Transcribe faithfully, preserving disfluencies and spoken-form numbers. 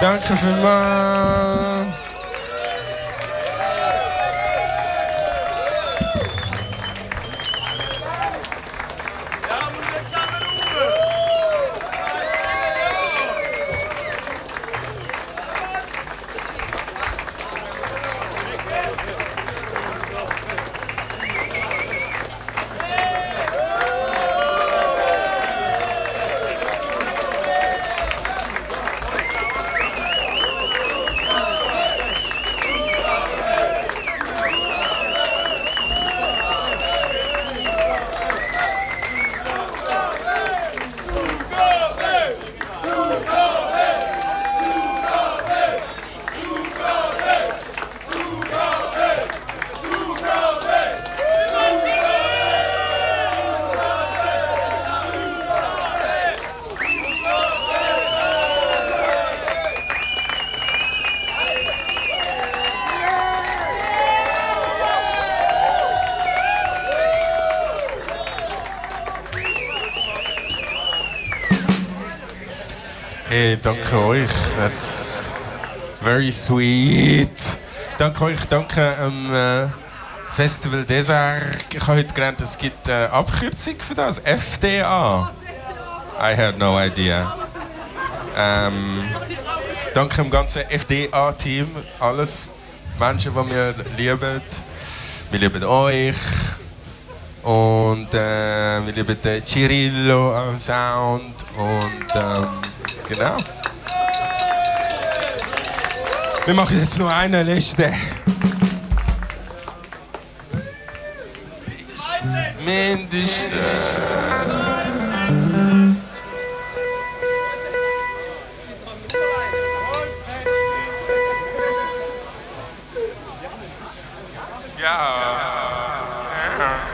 Danke vielmals. Hey, danke euch. That's very sweet. Danke euch, danke am äh, Festival Desert. Ich habe heute gelernt, es gibt eine Abkürzung für das. F D A. I had no idea. Ähm, danke dem ganzen F D A-Team. Alles Menschen, die wir lieben. Wir lieben euch. Und äh, wir lieben den Cirillo am Sound. Und ähm, genau. Wir machen jetzt noch eine letzte. Mindestens. Ja.